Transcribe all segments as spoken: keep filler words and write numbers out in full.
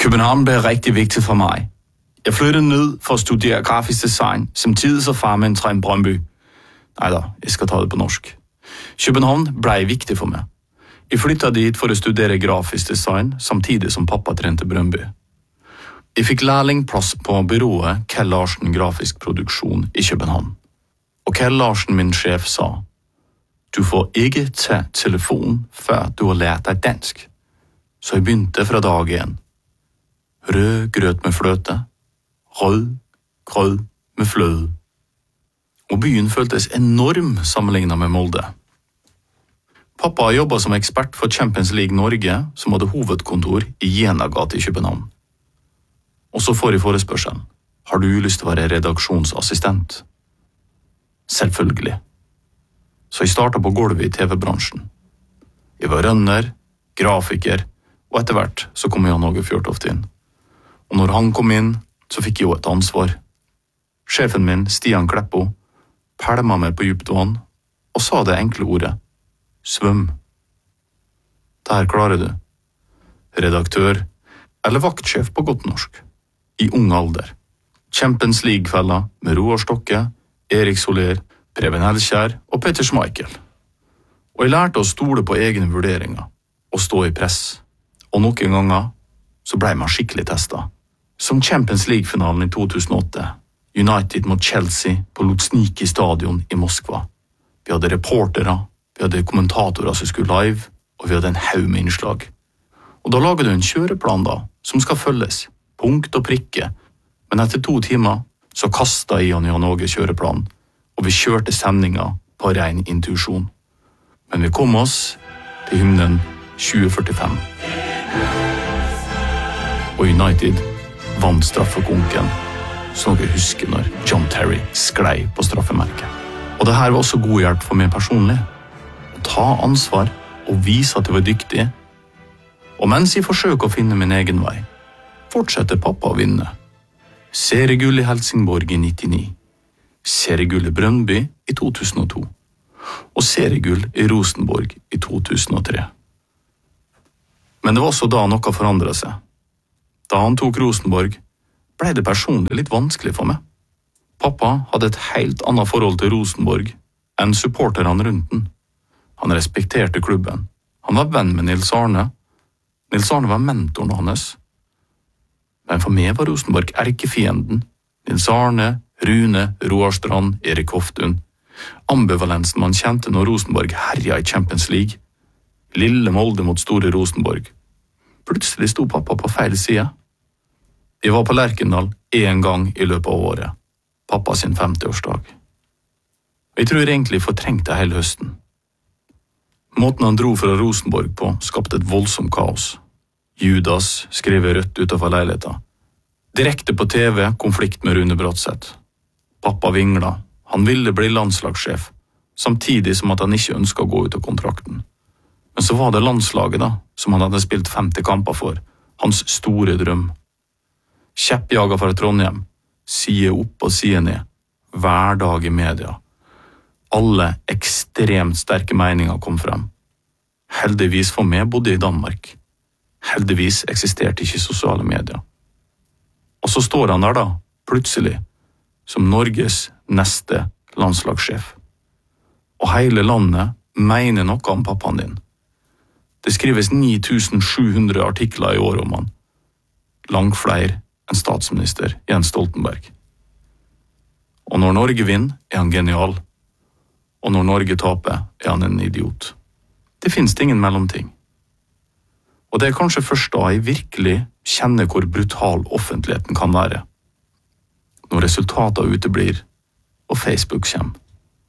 København blev rigtig vigtig for mig. Jeg flyttede ned for at studere grafisk design, samtidig så far min træn Brøndby. Nej da, jeg skal ta det på norsk. København ble viktig for meg. Jeg flyttet dit for å studere grafisk design, samtidig som pappa trente Brøndby. Jeg fikk lærlingplass på byrået Kjell Larsen Grafisk Produksjon i København. Og Kjell Larsen, min sjef, sa, du får ikke ta telefon før du har lært deg dansk. Så jeg begynte fra dag én. Rød grøt med fløte, rød grød med fløde. Og byen føltes enorm sammenlignet med Molde. Pappa jobbet som ekspert for Champions League Norge, som hadde hovedkontor i Jenagate i København. Og så får jeg forespørselen. Har du lyst til å være redaksjonsassistent? Selvfølgelig. Så jeg startet på gulvet i T V-bransjen. Jeg var rønner, grafiker, og etter hvert så kom Jan Åge Fjørtoft inn. Og når han kom inn, så fikk jeg jo et ansvar. Sjefen min, Stian Kleppo, pælma meg på djupt vann og sa det enkle ordet. Svøm. Det her klarer du. Redaktør eller vaktsjef på godt norsk. I ung alder. Champions League-kvelder med Roar Stokke, Erik Soler, Preben Elkjær og Peter Schmeichel. Og jeg lærte å stole på egne vurderinger og stå i press. Og noen ganger så ble man skikkelig testet. Som Champions League-finalen i to tusen og åtte. United mot Chelsea på Luzhniki stadion i Moskva. Vi hadde reportere, vi hadde kommentatorer som skulle live, og vi hadde en haug med innslag. Og da lager du en kjøreplan da, som skal følges, punkt og prikke. Men etter to timer så kastet jeg og Jan Åge kjøreplanen, og vi kjørte sendinga på ren intuisjon. Men vi kom oss til hymnen tjue førtifem. Og United vant straffekonken, som jeg husker når John Terry sklei på straffemerket. Og det her var også god hjelp for meg personlig. Å ta ansvar og vise at jeg var dyktig. Og mens jeg forsøker å finne min egen vei, fortsetter pappa å vinne. Seriegull i Helsingborg i nittini. Seriegull i Brøndby i to tusen og to. Og seriegull i Rosenborg i to tusen og tre. Men det var også da noe forandret seg. Da han tok Rosenborg, ble det personlig litt vanskelig for meg. Pappa hadde et helt annet forhold til Rosenborg enn supporterne rundt den. Han respekterte klubben. Han var venn med Nils Arne. Nils Arne var mentoren hans. Men for meg var Rosenborg erkefienden. Nils Arne, Rune, Roar Strand, Erik Hoftun. Ambivalensen man kjente når Rosenborg herja i Champions League. Lille Molde mot store Rosenborg. Plutselig sto pappa på feil side. Jeg var på Lerkendal en gang i løpet av året. Pappa sin femtiårsdag. Jeg tror egentlig fortrengte hele høsten. Måten han dro fra Rosenborg på skapte et voldsomt kaos. Judas skrev rødt utenfor leiligheten. Direkte på T V konflikt med Rune Bratseth. Pappa vingla. Han ville bli landslagssjef, samtidig som at han ikke ønsket å gå ut av kontrakten. Men så var det landslaget da, som han hadde spilt femti kamper for. Hans store drøm. Kjeppjaget fra Trondheim. Side opp og side ned. Hver dag i media. Alle ekstremt sterke meninger kom frem. Heldigvis for meg bodde i Danmark. Heldigvis eksisterte ikke sosiale medier. Og så står han der da, plutselig, som Norges neste landslagssjef. Og hele landet mener noe om pappaen din. Det skrives ni tusen sju hundre artikler i år om han. Langt flere enn statsminister Jens Stoltenberg. Og når Norge vinner, er han genial. Og når Norge taper, er han en idiot. Det finnes ingen mellomting. Og det er kanskje først da jeg virkelig kjenner hvor brutal offentligheten kan være. Når resultater uteblir, og Facebook kommer.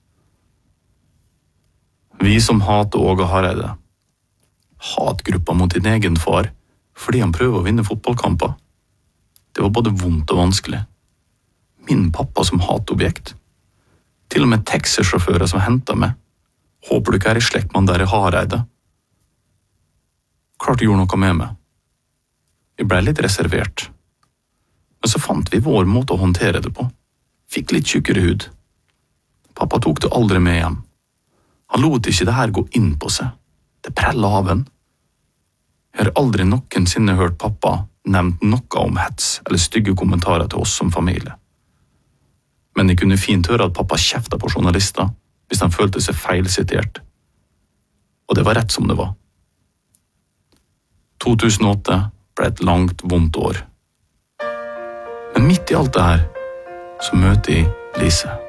Vi som hater Åge Hareide, hatgruppa mot din egen far, fordi han prøver å vinne fotballkamper. Det var både vondt og vanskelig. Min pappa som hatobjekt. Til og med taxisjåfører som hentet meg. Håper du ikke er i slekt med han der i Hareide. Klart det gjorde noe med meg. Jeg ble litt reservert. Men så fant vi vår måte å håndtere det på. Fikk litt tjukkere hud. Pappa tok det aldri med hjem. Han lot ikke det her gå inn på seg. Det prellet av en. Jeg har aldri noensinne hørt pappa nevnt noe om hets eller stygge kommentarer til oss som familie. Men de kunne fint høre at pappa kjeftet på journalister hvis de følte seg feilsitert. Og det var rett som det var. to tusen og åtte ble et langt, vondt år. Men midt i alt det her, så møter jeg Lise.